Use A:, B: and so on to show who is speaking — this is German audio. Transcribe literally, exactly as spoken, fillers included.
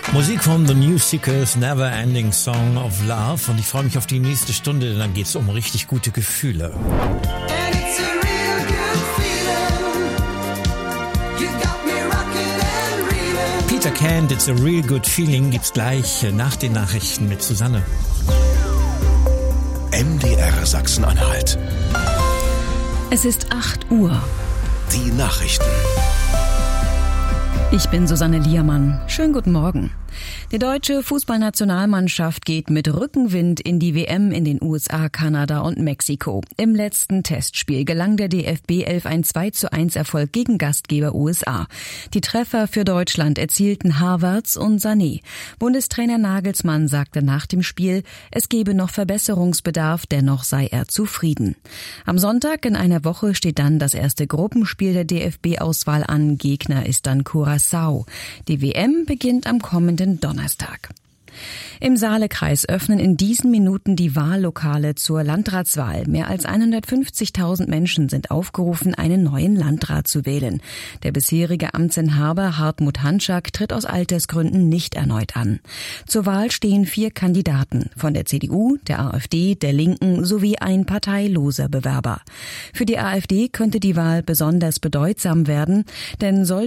A: Musik von The New Seekers, Never Ending Song of Love. Und ich freue mich auf die nächste Stunde, denn dann geht es um richtig gute Gefühle. Peter Kent, It's a Real Good Feeling, gibt's gleich nach den Nachrichten mit Susanne.
B: M D R Sachsen-Anhalt.
C: Es ist acht Uhr.
B: Die Nachrichten.
C: Ich bin Susanne Liermann. Schönen guten Morgen. Die deutsche Fußballnationalmannschaft geht mit Rückenwind in die W M in den U S A, Kanada und Mexiko. Im letzten Testspiel gelang der D F B elf ein zwei zu eins Erfolg gegen Gastgeber U S A. Die Treffer für Deutschland erzielten Havertz und Sané. Bundestrainer Nagelsmann sagte nach dem Spiel, es gebe noch Verbesserungsbedarf, dennoch sei er zufrieden. Am Sonntag in einer Woche steht dann das erste Gruppenspiel der D F B-Auswahl an. Gegner ist dann Curaçao. Die W M beginnt am kommenden Donnerstag. Im Saalekreis öffnen in diesen Minuten die Wahllokale zur Landratswahl. Mehr als hundertfünfzigtausend Menschen sind aufgerufen, einen neuen Landrat zu wählen. Der bisherige Amtsinhaber Hartmut Hanschak tritt aus Altersgründen nicht erneut an. Zur Wahl stehen vier Kandidaten, von der C D U, der AfD, der Linken sowie ein parteiloser Bewerber. Für die AfD könnte die Wahl besonders bedeutsam werden, denn soll